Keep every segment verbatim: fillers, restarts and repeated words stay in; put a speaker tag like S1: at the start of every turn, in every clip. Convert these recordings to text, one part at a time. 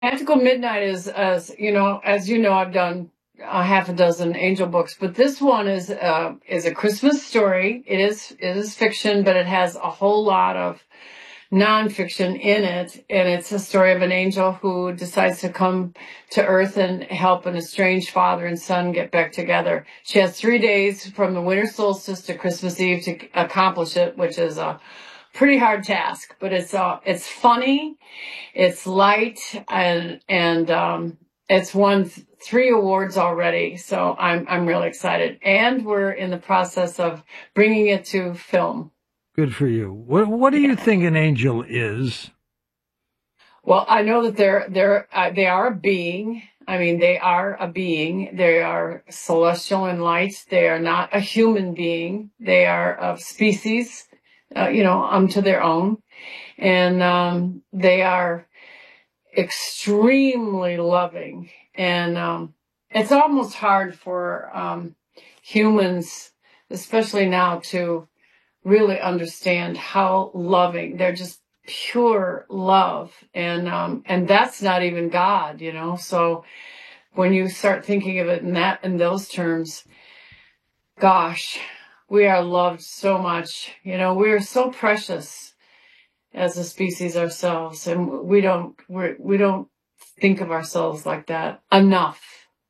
S1: Magical Midnight is, as you know, as you know, I've done a half a dozen angel books, but this one is uh, is a Christmas story. It is it is fiction, but it has a whole lot of nonfiction in it, and it's a story of an angel who decides to come to Earth and help an estranged father and son get back together. She has three days from the winter solstice to Christmas Eve to accomplish it, which is a pretty hard task, but it's uh, it's funny, it's light, and and um, it's won th- three awards already. So I'm I'm really excited, and we're in the process of bringing it to film.
S2: Good for you. What What do you think an angel is?
S1: Well, I know that they're they're uh, they are a being. I mean, they are a being. They are celestial in light. They are not a human being. They are of species, uh, you know, unto their own, and um, they are extremely loving. And um, it's almost hard for um, humans, especially now, to really understand how loving. They're just pure love, and um and that's not even God, you know. So when you start thinking of it in that in those terms, gosh, we are loved so much. You know, we are so precious as a species ourselves, and we don't we we don't think of ourselves like that enough.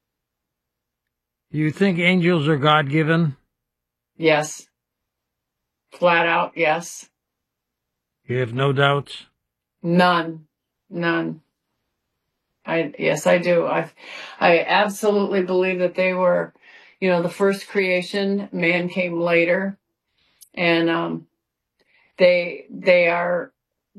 S2: You think angels are God-given?
S1: Yes. Flat out, yes.
S2: You have no doubts?
S1: None. None. I yes, I do. I I absolutely believe that they were, you know, the first creation. Man came later, and um, they they are.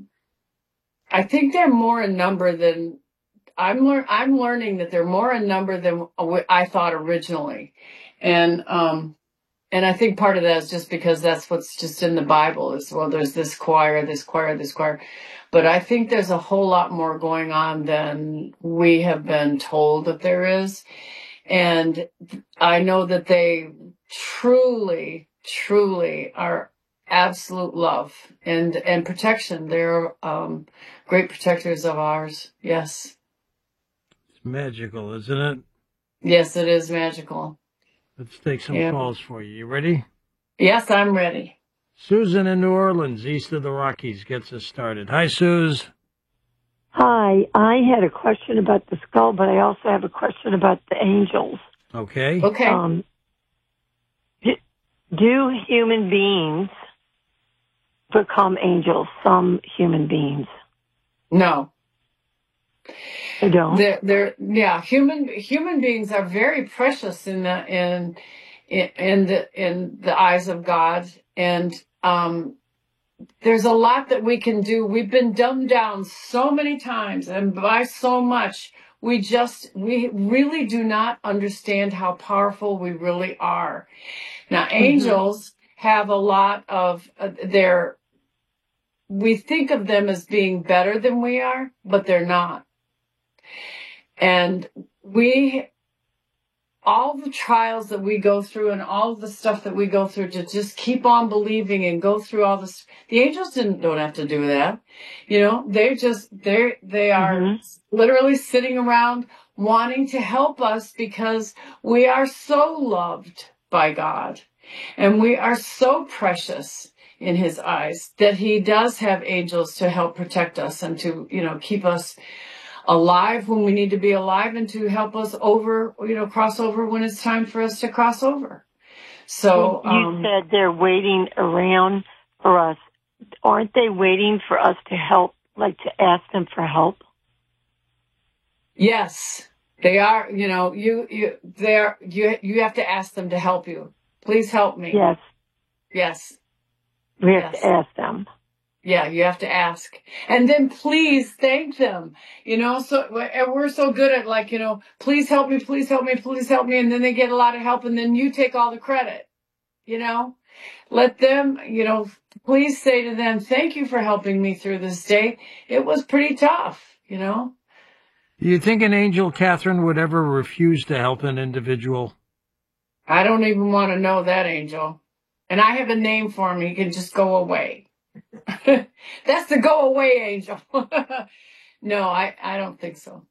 S1: I think they're more in number than I'm. Lear- I'm learning that they're more in number than what I thought originally, and um, and I think part of that is just because that's what's just in the Bible is, well, there's this choir, this choir, this choir. But I think there's a whole lot more going on than we have been told that there is. And I know that they truly, truly are absolute love and, and protection. They're um, great protectors of ours. Yes.
S2: It's magical, isn't it?
S1: Yes, it is magical.
S2: Let's take some
S1: Yeah.
S2: calls for you. You ready?
S1: Yes, I'm ready.
S2: Susan in New Orleans, east of the Rockies, gets us started. Hi, Suze.
S3: Hi, I had a question about the skull, but I also have a question about the angels.
S2: Okay.
S1: Okay.
S3: Um, do, do human beings become angels? Some human beings.
S1: No.
S3: They don't.
S1: They're, they're, yeah, human human beings are very precious in the in in, in the in the eyes of God, and um, there's a lot that we can do. We've been dumbed down so many times, and by so much, we just we really do not understand how powerful we really are. Now,
S3: Mm-hmm.
S1: angels have a lot of uh, their. We think of them as being better than we are, but they're not. And we, all the trials that we go through and all the stuff that we go through to just keep on believing and go through all this, the angels didn't, don't have to do that. You know, they just, they're, they are mm-hmm. literally sitting around wanting to help us because we are so loved by God and we are so precious in his eyes that he does have angels to help protect us and to, you know, keep us alive when we need to be alive and to help us over, you know, cross over when it's time for us to cross over. So
S3: you
S1: um,
S3: said they're waiting around for us. Aren't they waiting for us to help, like to ask them for help?
S1: Yes, they are. You know, you you they are. You you have to ask them to help you. Please help me.
S3: Yes.
S1: Yes.
S3: We have
S1: yes.
S3: to ask them.
S1: Yeah, you have to ask. And then please thank them. You know, so and we're so good at like, you know, please help me, please help me, please help me. And then they get a lot of help and then you take all the credit. You know, let them, you know, please say to them, thank you for helping me through this day. It was pretty tough, you know.
S2: Do you think an angel, Catherine, would ever refuse to help an individual?
S1: I don't even want to know that angel. And I have a name for him. He can just go away. That's the go away angel. No, I, I don't think so.